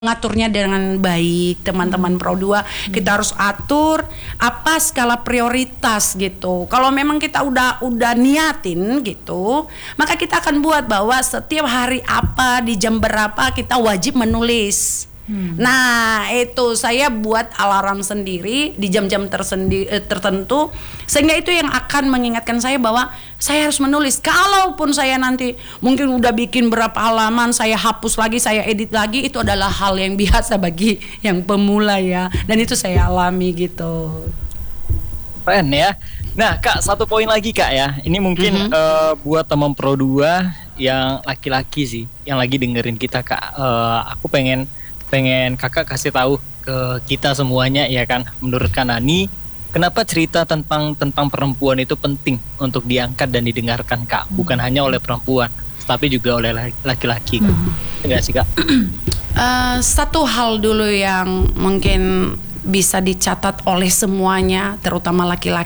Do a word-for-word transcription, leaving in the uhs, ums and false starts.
ngaturnya dengan baik, teman-teman Pro dua. Hmm. Kita harus atur apa skala prioritas gitu. Kalau memang kita udah udah niatin gitu, maka kita akan buat bahwa setiap hari apa di jam berapa kita wajib menulis. Hmm. Nah itu saya buat alarm sendiri di jam-jam tersendi, eh, tertentu, sehingga itu yang akan mengingatkan saya bahwa saya harus menulis. Kalaupun saya nanti mungkin udah bikin berapa halaman, saya hapus lagi, saya edit lagi, itu adalah hal yang biasa bagi yang pemula ya, dan itu saya alami gitu. Keren ya. Nah Kak, satu poin lagi Kak ya, ini mungkin mm-hmm. uh, buat teman Pro dua yang laki-laki sih, yang lagi dengerin kita Kak, uh, aku pengen pengen kakak kasih tahu ke kita semuanya ya kan, menurut Kak Nani kenapa cerita tentang tentang perempuan itu penting untuk diangkat dan didengarkan Kak, bukan hmm. hanya oleh perempuan tapi juga oleh laki-laki Kak. Hmm. Enggak sih Kak? Uh, satu hal dulu yang mungkin bisa dicatat oleh semuanya, terutama laki-laki